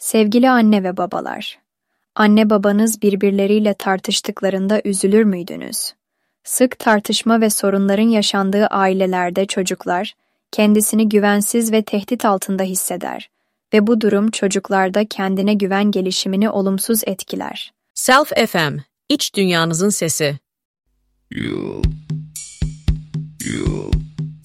Sevgili anne ve babalar, anne babanız birbirleriyle tartıştıklarında üzülür müydünüz? Sık tartışma ve sorunların yaşandığı ailelerde çocuklar kendisini güvensiz ve tehdit altında hisseder ve bu durum çocuklarda kendine güven gelişimini olumsuz etkiler. Self FM, iç dünyanızın sesi. You.